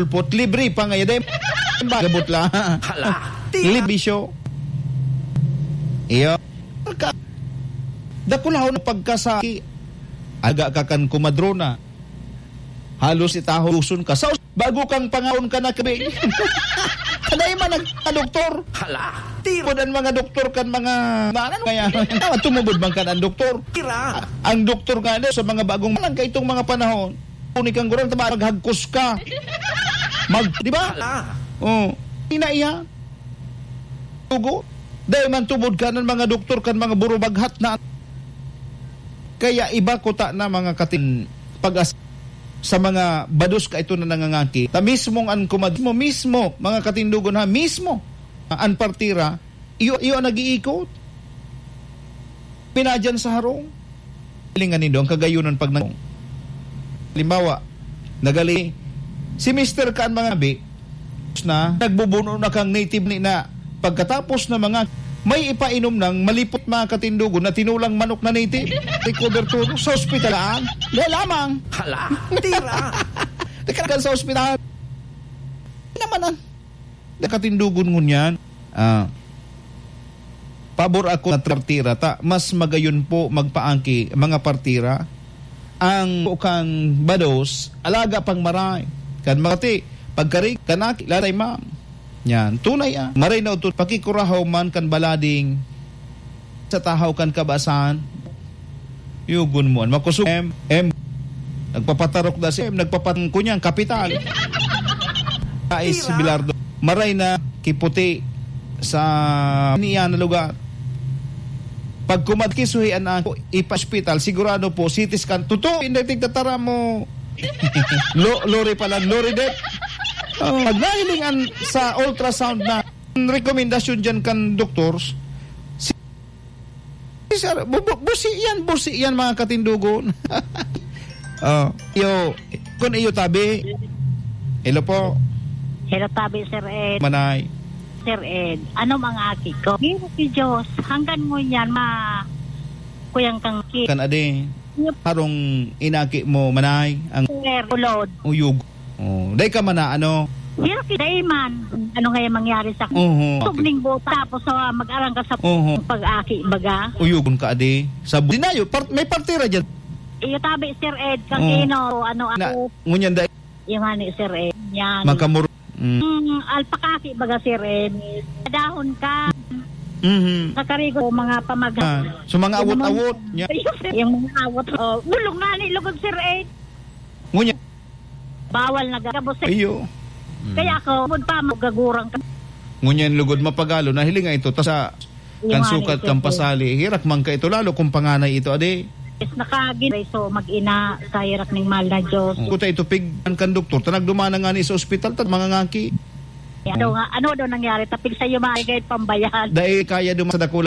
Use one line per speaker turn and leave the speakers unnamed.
pulpot, libre pa ngayon. Dahil bagabot lang.
Hala.
Libisyo. Iyo. Dakulaw na pagkasaki. Aga ka kan kumadrona. Halos itaho lusun ka. Bago kang pangaon ka na kabi. Kanay man ang doktor.
Hala.
Tiro dan mga doktor kan mga ano kaya tumubod bang kan ang doktor?
Tira.
Ang doktor nga sa mga bagong lang kay itong mga panahon. Unik ang gurang tama maghagkos ka. Di ba?
Hala.
Oh, inaiya. Tugo. Dahil man tubod ka ng mga doktor kan mga burubaghat na. Kaya iba ko ta na mga kating pag-as sa mga bados ka ito na nangangaki. Ta mismong an kumad mo mismo mga katindugon ha mismo an partira iyo nag-iikot. Pinadyan sa harong. Hilingan nindo ang kagayunan pag limbawa nagali si Mr. Kan mga bi na nagbubuno na kang native ni na pagkatapos na mga may ipainom ng malipot mga katindugon na tinulang manok na native. Recover to sa ospitalaan. Dahil lamang.
Hala. Tira.
Nagkakaroon sa ospitalaan. Naman ang nakatindugon ngunyan. Pabor ako na partira. Mas magayon po magpaangki mga partira. Ang bukang bados, alaga pang maray. Kan makati, pagkarig, kanaki, latay ma'am. Yan, tunay maray na utut, pakikurahaw man kan balading sa tahaw kan kabasan yugun mo makusuk nagpapatarok da si nagpapatang kunyang kapital Ais Bilardo maray na kiputi sa niya na lugar pag kumadkisuhian ang ipa-hospital sigurado po CT scan tuto hindi tigtatara mo lori pala lori det. Pag nahilingan sa ultrasound na rekomendasyon dyan kan doktors, busi yan mga katindugon. Kung iyo tabi, hello po.
Hello tabi, Sir Ed.
Manay.
Sir Ed, ano mga aki ko? Hiro ki Diyos, hanggan mo yan kuyang kang ki.
Kan ade, harong inaki mo, manay, ang
Sir, ulod.
Uyug. Day ka man na ano?
Hiro ki dayman. Ano nga yung mangyari sa tubning bota tapos mag-arang ka sa pag-aki baga.
Uyugon ka ade. Sa dinayo, may partira dyan.
Iyo tabi, Sir Ed, kakino, ako.
Ngunyan day.
Yung hani, Sir Ed. Yan.
Magkamuro.
Alpakaki baga, Sir Ed. Dahon ka. Kakarigo mga pamaghan.
So mga awot-awot.
Yung mga awot. Bulong nga ni lugod, Sir Ed.
Ngunyan.
Bawal na gabos.
Iyo.
Kaya ako, pa magagurang ka.
Ngunyan lugod mapagalo na hilinga ito. Tas sa kansukat kang pasali. Hirak man ka ito lalo kung panganay ito ade.
Is nakagin. So mag-ina sa hirak ng mahal na Diyos.
Kuta ito pigman kan doktor. Tanag dumana nga ni sa ospital. Mga ngaki.
Ano daw nangyari? Tapig sa'yo mga pambayan.
Dahil kaya duman sa dakula.